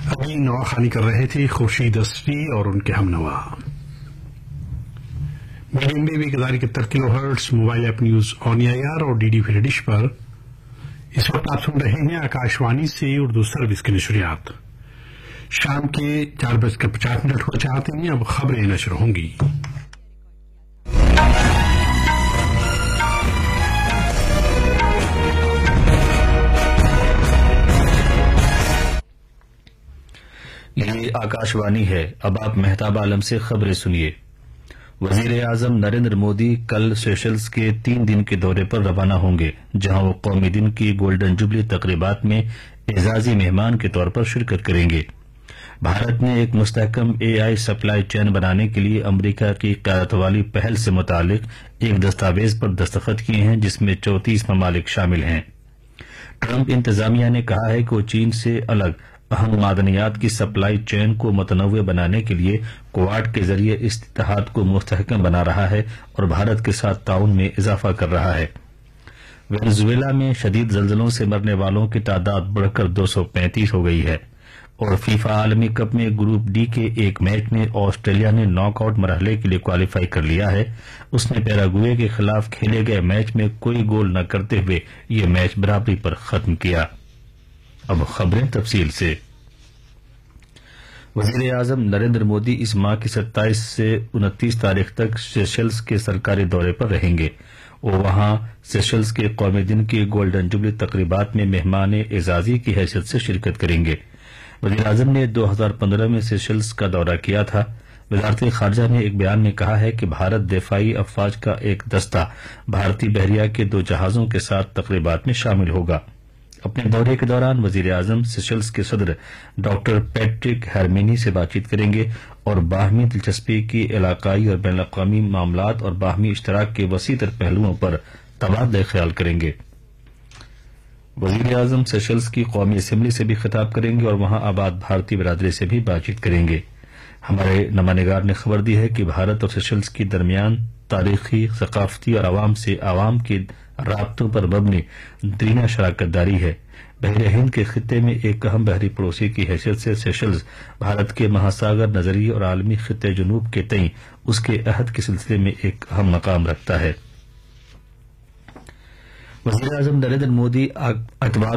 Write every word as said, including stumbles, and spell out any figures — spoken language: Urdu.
ابھی نواخوانی کر رہے تھے خورشید اسری اور ان کے ہم نوا. میڈیم ویو ایک ہزار اکہتر کلو hertz, mobile app news on I R اور ڈی ڈی فری ڈش پر اس وقت آپ سن رہے ہیں آکاشوانی سے اردو سروس کی نشریات. شام کے چار بج کر پچاس منٹ ہو چاہتے ہیں. اب خبریں نشر ہوں گی. یہ آکاشوانی ہے. اب آپ مہتاب عالم سے خبریں سنیے. وزیر اعظم نریندر مودی کل سیشلز کے تین دن کے دورے پر روانہ ہوں گے، جہاں وہ قومی دن کی گولڈن جوبلی تقریبات میں اعزازی مہمان کے طور پر شرکت کریں گے. بھارت نے ایک مستحکم اے آئی سپلائی چین بنانے کے لیے امریکہ کی قیادت والی پہل سے متعلق ایک دستاویز پر دستخط کیے ہیں، جس میں چونتیس ممالک شامل ہیں. ٹرمپ انتظامیہ نے کہا ہے کہ وہ چین سے الگ اہم معدنیات کی سپلائی چین کو متنوع بنانے کے لیے کوواڈ کے ذریعے اس اتحاد کو مستحکم بنا رہا ہے اور بھارت کے ساتھ تعاون میں اضافہ کر رہا ہے. وینزویلا میں شدید زلزلوں سے مرنے والوں کی تعداد بڑھ کر دو سو پینتیس ہو گئی ہے. اور فیفا عالمی کپ میں گروپ ڈی کے ایک میچ میں آسٹریلیا نے ناک آؤٹ مرحلے کے لیے کوالیفائی کر لیا ہے. اس نے پیراگوئے کے خلاف کھیلے گئے میچ میں کوئی گول نہ کرتے ہوئے یہ میچ برابری پر ختم کیا. اب خبریں تفصیل سے. وزیر اعظم نریندر مودی اس ماہ کی ستائیس سے انتیس تاریخ تک سیشلز کے سرکاری دورے پر رہیں گے. وہ وہاں سیشلز کے قومی دن کی گولڈن جوبلی تقریبات میں مہمان اعزازی کی حیثیت سے شرکت کریں گے. وزیر اعظم نے دو ہزار پندرہ میں سیشلز کا دورہ کیا تھا. وزارت خارجہ نے ایک بیان میں کہا ہے کہ بھارت دفاعی افواج کا ایک دستہ بھارتی بحریہ کے دو جہازوں کے ساتھ تقریبات میں شامل ہوگا. اپنے دورے کے دوران وزیر اعظم سیشلز کے صدر ڈاکٹر پیٹرک ہیرمینی سے بات چیت کریں گے اور باہمی دلچسپی کی علاقائی اور بین الاقوامی معاملات اور باہمی اشتراک کے وسیع تر پہلوؤں پر تبادلہ خیال کریں گے. وزیر اعظم سیشلز کی قومی اسمبلی سے بھی خطاب کریں گے اور وہاں آباد بھارتی برادری سے بھی بات چیت کریں گے. ہمارے نمائندگار نے خبر دی ہے کہ بھارت اور سیشلز کے درمیان تاریخی، ثقافتی اور عوام سے عوام کے رابطوں پر مبنی دیرینہ شراکت داری ہے. بحر ہند کے خطے میں ایک اہم بحری پڑوسی کی حیثیت سے سیشلز بھارت کے مہاساگر نظریے اور عالمی خطے جنوب کے تئیں اس کے عہد کے سلسلے میں ایک اہم مقام رکھتا ہے. وزیر اعظم نریندر مودی اتوار